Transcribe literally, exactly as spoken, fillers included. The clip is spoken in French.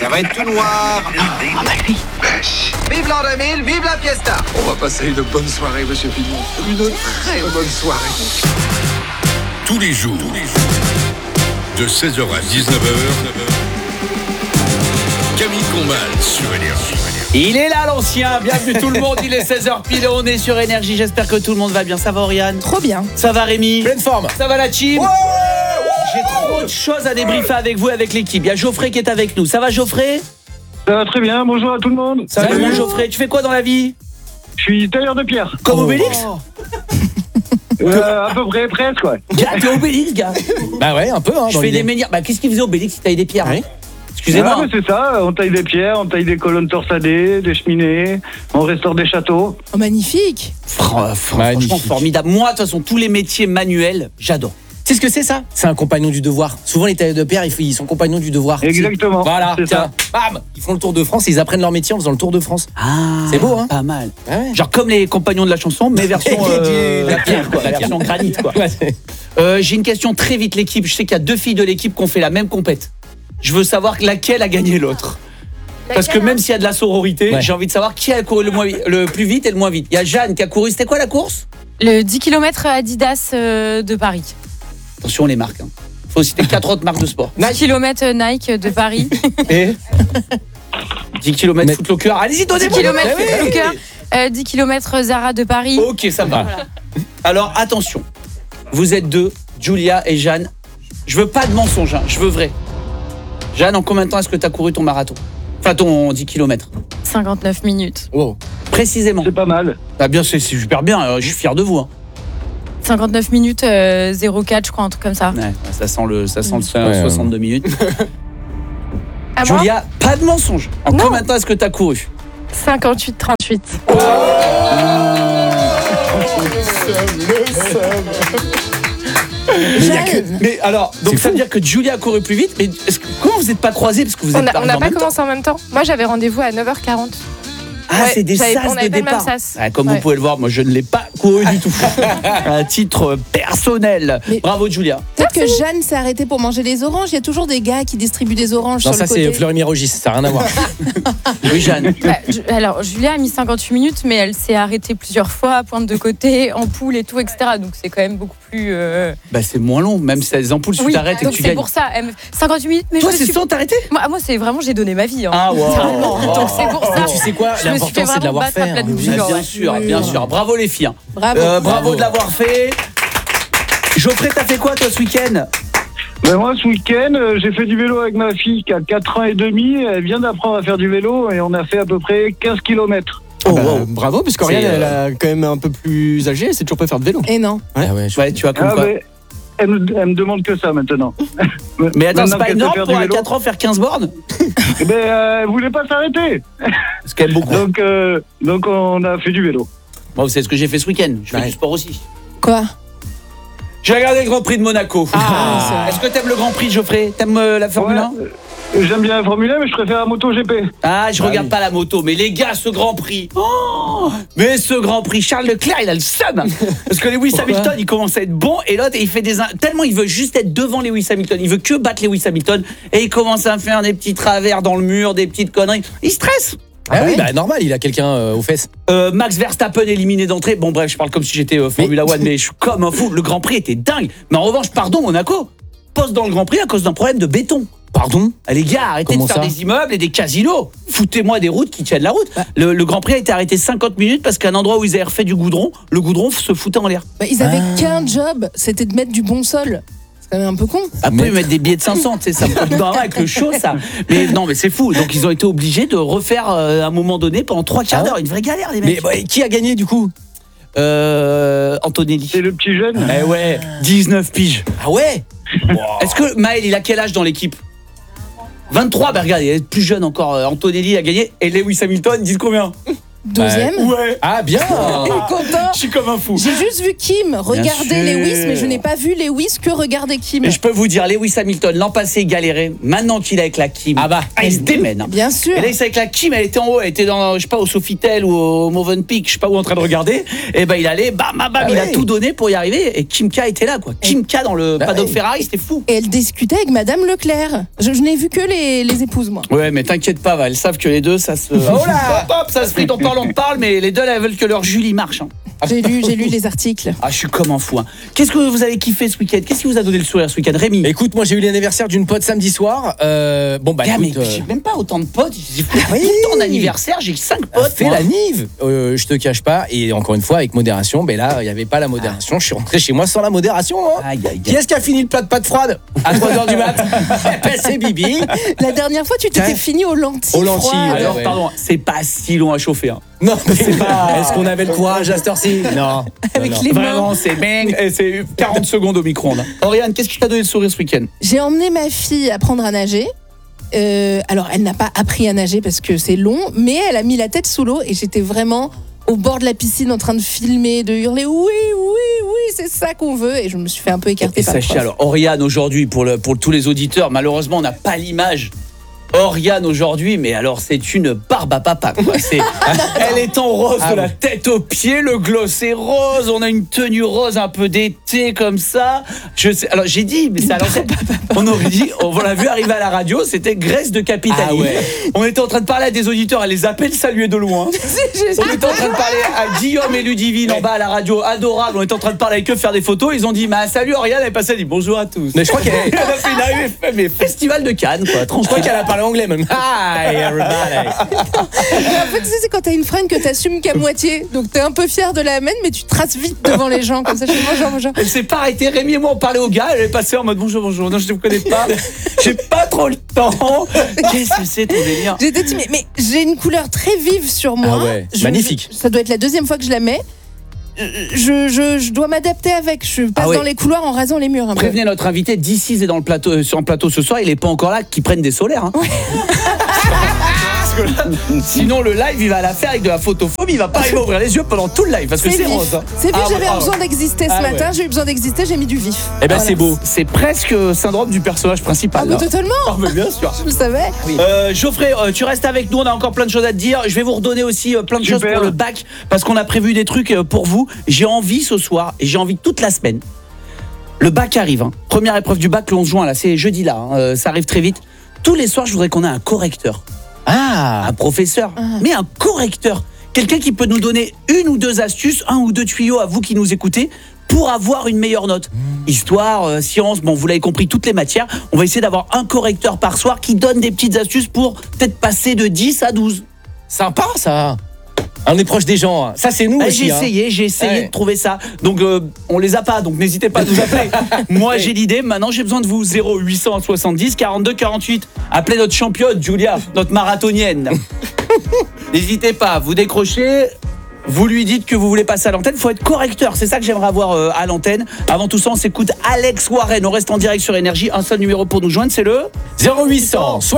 Ça va être tout noir. Ah bah lui. Vive l'an deux mille, vive la fiesta. On va passer une bonne soirée, monsieur Pignon. Une très bonne soirée. Tous les jours, de seize heures à dix-neuf heures, Camille Combal sur Énergie. Il est là l'ancien, bienvenue tout le monde, il est seize heures pile, on est sur Énergie, j'espère que tout le monde va bien. Ça va Oriane? Trop bien. Ça va Rémi? Pleine forme. Ça va la team? Ouais. J'ai trop de choses à débriefer avec vous et avec l'équipe. Il y a Geoffrey qui est avec nous. Ça va Geoffrey? Ça va très bien, bonjour à tout le monde. Ça va bien Geoffrey, tu fais quoi dans la vie? Je suis tailleur de pierre. Comme Obélix? euh, À peu près, presque, ouais. Gars, t'es Obélix, gars. Bah ouais, un peu. Hein, Je fais des menhirs. Bah qu'est-ce qu'il faisait Obélix? Il taille des pierres, hein? Excusez-moi. Ah, mais c'est ça, on taille des pierres, on taille des colonnes torsadées, des cheminées, on restaure des châteaux. Oh, magnifique. Fran- fran- Magnifique. Franchement formidable. Moi, de toute façon, tous les métiers manuels, j'adore. Tu sais ce que c'est ça? C'est un compagnon du devoir. Souvent les tailleurs de pierre, ils f- ils sont compagnons du devoir. Exactement. Voilà, c'est tiens, bam, ils font le tour de France, et ils apprennent leur métier en faisant le tour de France. Ah, C'est beau, hein? Pas mal. Ah ouais. Genre comme les compagnons de la chanson, mais version euh, Du- la pierre, quoi, la version granit, quoi. Ouais, c'est- Euh, j'ai une question très vite, l'équipe. Je sais qu'il y a deux filles de l'équipe qui ont fait la même compète. Je veux savoir laquelle a gagné l'autre. Parce que même s'il y a de la sororité, Ouais. j'ai envie de savoir qui a couru le, moins, vi- le plus vite et le moins vite. Il y a Jeanne qui a couru. C'était quoi la course? Le dix kilomètres Adidas euh, de Paris. Attention les marques. Hein. Faut citer quatre autres marques de sport. dix kilomètres Nike de Paris. Et dix kilomètres Mais- Footlocker. Allez-y, dix donnez-moi. kilomètres Eh oui. Footlocker, euh, dix kilomètres Zara de Paris. Ok, ça va. Alors attention, vous êtes deux, Julia et Jeanne. Je veux pas de mensonge, hein, je veux vrai. Jeanne, en combien de temps est-ce que tu as couru ton marathon? Enfin, ton dix kilomètres. cinquante-neuf minutes. Wow. Précisément. C'est pas mal. Ah bien, c'est c'est super bien, euh, je suis fier de vous. Hein. cinquante-neuf minutes, euh, zéro quatre, je crois, un truc comme ça. Ouais, ça sent le, ça sent le Ouais, soixante-deux minutes. À moi, Julia, pas de mensonge. En Non. combien de temps est-ce que tu as couru? cinquante-huit trente-huit. Mais, il y a que- mais alors, donc C'est ça veut fou. dire que Julia a couru plus vite, mais est-ce que- comment vous n'êtes pas croisés parce que vous On êtes n'a arrivés en pas même temps? commencé en même temps. Moi, j'avais rendez-vous à neuf heures quarante. Ah, Ouais, c'est des j'avais- sas on de avait pas le même départ. sas. Ah, comme Ouais. vous pouvez le voir, moi je ne l'ai pas couru du tout. À titre personnel. Mais- Bravo Julia. Peut-être que Jeanne s'est arrêtée pour manger les oranges. Il y a toujours des gars qui distribuent des oranges Non, sur ça le côté. c'est Fleury Mérogis, ça n'a rien à voir. Oui Jeanne. Bah, je- alors, Julia a mis cinquante-huit minutes, mais elle s'est arrêtée plusieurs fois, pointe de côté, ampoule et tout, et cetera. Donc c'est quand même beaucoup plus. euh, Bah c'est moins long, même si t'as des ampoules, si tu Oui, t'arrêtes et que donc tu c'est gagnes. pour ça. Elle me- cinquante-huit minutes, mais Toi je me c'est suis. sans t'arrêter? Moi, moi, c'est vraiment, j'ai donné ma vie. Hein. Ah wow. Littéralement. Wow. Donc c'est pour ça. Mais tu sais quoi, Je me suis l'important fait c'est de vraiment l'avoir battre fait. à plat de hein. bouche. Ah, genre, bien ouais. sûr, Oui, bien oui. sûr. Bravo les filles. Bravo. Euh, bravo Bravo. de l'avoir fait. Geoffrey, t'as fait quoi toi ce week-end? Ben moi, ce week-end, euh, j'ai fait du vélo avec ma fille qui a quatre ans et demi. Elle vient d'apprendre à faire du vélo et on a fait à peu près quinze kilomètres. Oh, Bah, wow. bravo, parce qu'Oriane, C'est, euh, elle a quand même un peu plus âgée, elle sait toujours pas faire de vélo. Et non. Ah ouais, je- Ouais, tu as comme Ah, quoi. mais elle, me, elle me demande que ça maintenant. Mais attends, c'est Maintenant pas qu'elle sait énorme faire pour du à vélo. quatre ans faire quinze bornes? Eh ben, euh, elle voulait pas s'arrêter. C'est quand même beaucoup. Donc, euh, donc on a fait du vélo. Moi, vous savez ce que j'ai fait ce week-end? Je fais Ouais. du sport aussi. Quoi? J'ai regardé le Grand Prix de Monaco. Ah, Est-ce que t'aimes le Grand Prix, Geoffrey? T'aimes euh, la Formule Ouais, un? euh, J'aime bien la Formule un, mais je préfère la moto G P. Ah, je Ah regarde oui. pas la moto, mais les gars, ce Grand Prix. Oh, mais ce Grand Prix, Charles Leclerc, il a le seum. Parce que Lewis Pourquoi Hamilton, il commence à être bon, et l'autre, il fait des in- tellement il veut juste être devant Lewis Hamilton, il veut que battre Lewis Hamilton, et il commence à faire des petits travers dans le mur, des petites conneries. Il stresse. Ah oui, ouais. bah normal, il a quelqu'un euh, aux fesses. Euh, Max Verstappen éliminé d'entrée. Bon bref, je parle comme si j'étais euh, Formula One, mais je suis comme un fou. Le Grand Prix était dingue. Mais en revanche, pardon Monaco, pose dans le Grand Prix à cause d'un problème de béton. Pardon? Ah, les gars, arrêtez Comment de faire ça des immeubles et des casinos. Foutez-moi des routes qui tiennent la route. Le, le Grand Prix a été arrêté cinquante minutes parce qu'à un endroit où ils avaient refait du goudron, le goudron se foutait en l'air. Bah, ils avaient Ah. qu'un job, c'était de mettre du bon sol. C'est quand même un peu con. Après, Mais- ils mettent des billets de cinq cents, tu sais, ça me coûte vraiment avec le chaud, ça. Mais non, mais c'est fou. Donc, ils ont été obligés de refaire euh, à un moment donné pendant trois quarts Ah ouais d'heure. Une vraie galère, les Mais mecs. bah, qui a gagné du coup? Euh, Antonelli. C'est le petit jeune. Eh ouais, dix-neuf piges. Ah ouais? Est-ce que Maël, il a quel âge dans l'équipe? vingt-trois, bah regarde, il est plus jeune encore. Euh, Antonelli a gagné. Et Lewis Hamilton, ils disent combien? Deuxième. Ouais. Ah, bien. Et content. Je suis comme un fou. J'ai juste vu Kim regarder sûr. Lewis, mais je n'ai pas vu Lewis que regarder Kim. Mais je peux vous dire, Lewis Hamilton, l'an passé, il galérait. Maintenant qu'il est avec la Kim, Ah bah. il se démène. hein. Bien sûr. Et là, il est avec la Kim, elle était en haut, elle était dans, je sais pas, au Sofitel ou au Movenpick, je sais pas où, en train de regarder. Et ben, il allait, bam, bam, bam, Ah il a ouais. tout donné pour y arriver. Et Kim K était là, quoi. Kim K dans le Bah paddock ouais. Ferrari, c'était fou. Et elle discutait avec Madame Leclerc. Je, je n'ai vu que les, les épouses, moi. Ouais, mais t'inquiète pas, va, elles savent que les deux, ça se. Oh là hop, hop, ça se frite, on parle, on parle, mais les deux, elles veulent que leur Julie marche. hein. J'ai lu, j'ai lu les articles. Ah, je suis comme un fou. hein. Qu'est-ce que vous avez kiffé ce week-end? Qu'est-ce qui vous a donné le sourire ce week-end, Rémi? Écoute, moi j'ai eu l'anniversaire d'une pote samedi soir. Euh, bon bah Ah, mais écoute, euh, j'ai même pas autant de potes. J'ai fait oui. ton anniversaire, j'ai cinq a potes. fait moi. la nive. Euh, je te cache pas. Et encore une fois avec modération. Mais là il y avait pas la modération. Je suis rentré chez moi sans la modération. Hein. Aïe, aïe, Qui aïe. est-ce qui a fini le plat de pâtes froides à trois heures du mat? Ben, c'est Bibi. La dernière fois, tu t'étais Tiens. fini aux lentilles. Aux lentilles, froides. Alors, ouais. pardon, c'est pas si long à chauffer. Hein. Non, mais c'est pas. Est-ce qu'on avait le courage à cette heure-ci? Non. Avec non, non. les mains. Vraiment, c'est bang, et c'est quarante secondes au micro-ondes. Oriane, qu'est-ce qui t'a donné le sourire ce week-end? J'ai emmené ma fille apprendre à nager. Euh, alors, elle n'a pas appris à nager parce que c'est long, mais elle a mis la tête sous l'eau et j'étais vraiment au bord de la piscine en train de filmer, de hurler oui, oui, oui, c'est ça qu'on veut. Et je me suis fait un peu écarter Et par le sachez prof. alors, Oriane aujourd'hui, pour, le, pour tous les auditeurs, malheureusement, on n'a pas l'image. Oriane aujourd'hui, mais alors c'est une barbe à papa. Quoi. C'est, elle est en rose Ah de la bon. tête aux pieds, le gloss est rose, on a une tenue rose un peu d'été comme ça. Je sais, alors j'ai dit, mais c'est à l'ancienne. On aurait dit, on l'a vu arriver à la radio, c'était Grèce de Capitanie. Ah ouais. On était en train de parler à des auditeurs, elle les appelle saluer de loin. On était en train de parler à Guillaume et Ludivine en bas à la radio, adorable. On était en train de parler avec eux, faire des photos. Ils ont dit, bah, salut Oriane, elle est passée, elle dit bonjour à tous. Mais je crois qu'elle Elle a fait une arrivée, mais festival de Cannes, quoi. je crois Tranquille. qu'elle a parlé anglais même. Hi everybody. Mais en fait, tu sais, c'est quand t'as une fringue que t'assumes qu'à moitié. Donc t'es un peu fier de la mettre, mais tu traces vite devant les gens. Comme ça, je fais bonjour, bonjour. Elle s'est pas arrêtée. Rémi et moi, on parlait au gars. Elle est passée en mode bonjour, bonjour. Non, je ne vous connais pas. J'ai pas trop le temps. Qu'est-ce que c'est ton délire? J'étais timide, mais j'ai une couleur très vive sur moi. Ah ouais, Je- magnifique. je- ça doit être la deuxième fois que je la mets. Je, je, je dois m'adapter avec. Je passe Ah ouais. dans les couloirs en rasant les murs un peu. Prévenez notre invité. d'ici est dans le plateau, euh, sur un plateau ce soir. Il est pas encore là. Qu'il prenne des solaires. Hein. Parce que là, sinon, le live, il va la faire avec de la photophobie. Il va pas arriver à ouvrir les yeux pendant tout le live. Parce que C'est c'est vif. rose. hein. C'est vif, Ah, j'avais ah, besoin d'exister ce Ah ouais. matin. J'ai eu besoin d'exister, j'ai mis du vif. Eh ben Voilà. c'est beau. C'est presque syndrome du personnage principal. Ah, bah, là. totalement. Ah, mais bien sûr. Je le savais. Euh, Geoffrey, euh, tu restes avec nous, on a encore plein de choses à te dire. Je vais vous redonner aussi euh, plein de Super. choses pour le bac, parce qu'on a prévu des trucs euh, pour vous. J'ai envie ce soir, et j'ai envie toute la semaine. Le bac arrive, hein. Première épreuve du bac le onze juin, là, c'est jeudi là, hein. Euh, ça arrive très vite. Tous les soirs, je voudrais qu'on ait un correcteur, Ah. un professeur, mais un correcteur. Quelqu'un qui peut nous donner une ou deux astuces, un ou deux tuyaux à vous qui nous écoutez, pour avoir une meilleure note. Histoire, euh, sciences, bon, vous l'avez compris, toutes les matières. On va essayer d'avoir un correcteur par soir qui donne des petites astuces pour peut-être passer de dix à douze. Sympa ça. On est proche des gens. hein. Ça c'est nous Ah, aussi. j'ai hein. essayé, j'ai essayé Ouais. de trouver ça. Donc euh, on les a pas, donc n'hésitez pas à nous appeler. Moi j'ai l'idée, maintenant j'ai besoin de vous. Zéro huit cent soixante-dix quarante-deux quarante-huit. Appelez notre championne Julia, notre marathonienne. N'hésitez pas, vous décrochez. Vous lui dites que vous voulez passer à l'antenne, il faut être correcteur, c'est ça que j'aimerais avoir euh, à l'antenne. Avant tout ça, on s'écoute Alex Warren, on reste en direct sur Énergie, un seul numéro pour nous joindre, c'est le zéro huit cent